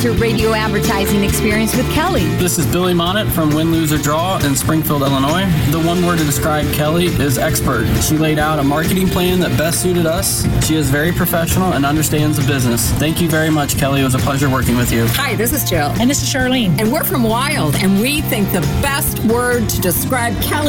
your radio advertising experience with Kelly. This is Billy Monette from Win, Lose, or Draw in Springfield, Illinois. The one word to describe Kelly is expert. She laid out a marketing plan that best suited us. She is very professional and understands the business. Thank you very much, Kelly. It was a pleasure working with you. Hi, this is Jill. And this is Charlene. And we're from Wild, and we think the best word to describe Kelly